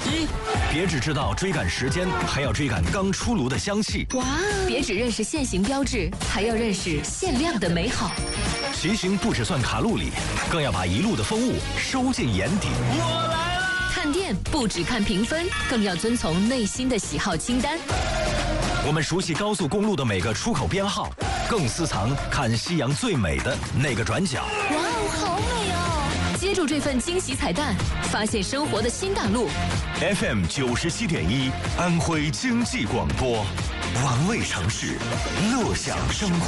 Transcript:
机。 别只知道追赶时间，还要追赶刚出炉的香气。 哇！别只认识限行标志，还要认识限量的美好。 骑行不只算卡路里，更要把一路的风物收进眼底。 我来了！ 看店不只看评分，更要遵从内心的喜好清单。 我们熟悉高速公路的每个出口编号，更私藏看夕阳最美的那个转角。 哇哦，好美哦！接住这份惊喜彩蛋，发现生活的新大陆。 FM 97.1，安徽经济广播，玩味城市，乐享生活。